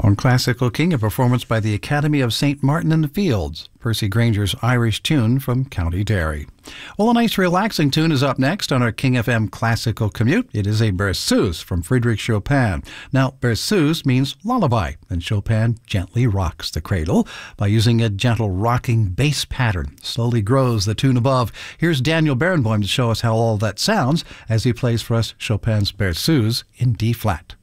On Classical King, a performance by the Academy of St. Martin in the Fields, Percy Granger's Irish tune from County Derry. Well, a nice relaxing tune is up next on our King FM Classical Commute. It is a berceuse from Frédéric Chopin. Now, berceuse means lullaby, and Chopin gently rocks the cradle by using a gentle rocking bass pattern. Slowly grows the tune above. Here's Daniel Barenboim to show us how all that sounds as he plays for us Chopin's berceuse in D-flat.